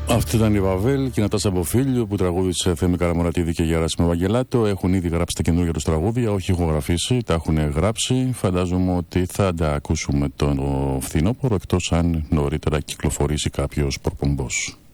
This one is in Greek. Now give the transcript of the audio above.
Αυτή ήταν η Βαβέλ και η Νατάσα Μποφίλιο που τραγούδισε Θέμη Καραμονατίδη και Γεράσιμο Βαγγελάτο. Έχουν ήδη γράψει τα καινούργια τους τραγούδια, όχι ηχογραφήσει, τα έχουν γράψει. Φαντάζομαι ότι θα τα ακούσουμε το φθινόπωρο, εκτός αν νωρίτερα κυκλοφορήσει κάποιος προπομπός.